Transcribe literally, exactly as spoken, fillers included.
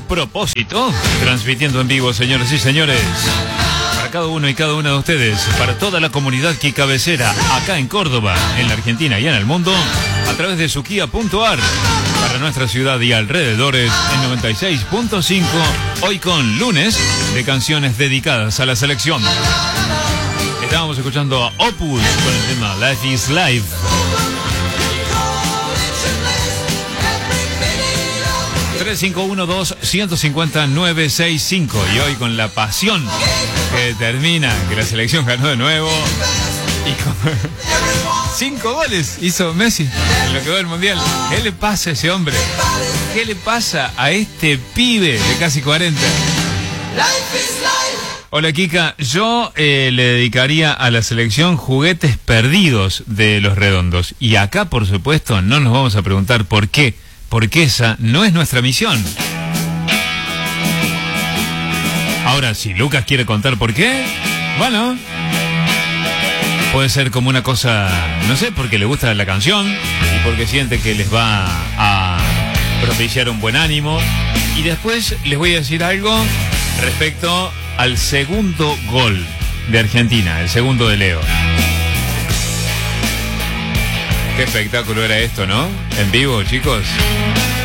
propósito, transmitiendo en vivo, señores y señores, para cada uno y cada una de ustedes, para toda la comunidad que cabecera acá en Córdoba, en la Argentina y en el mundo, a través de suquía punto ar, para nuestra ciudad y alrededores en noventa y seis punto cinco, hoy con lunes de canciones dedicadas a la selección. Estábamos escuchando a Opus con el tema Life is Life. tres cinco uno dos, uno cinco cero, nueve seis cinco. Y hoy con la pasión que termina, que la selección ganó de nuevo. Y con cinco goles hizo Messi en lo que va del Mundial. ¿Qué le pasa a ese hombre? ¿Qué le pasa a este pibe de casi cuarenta? Hola Kika, yo eh, le dedicaría a la selección juguetes perdidos de Los Redondos. Y acá, por supuesto, no nos vamos a preguntar por qué. Porque esa no es nuestra misión. Ahora, si Lucas quiere contar por qué, bueno, puede ser como una cosa, no sé, porque le gusta la canción y porque siente que les va a propiciar un buen ánimo. Y después les voy a decir algo respecto al segundo gol de Argentina, el segundo de Leo. Qué espectáculo era esto, ¿no? En vivo, chicos.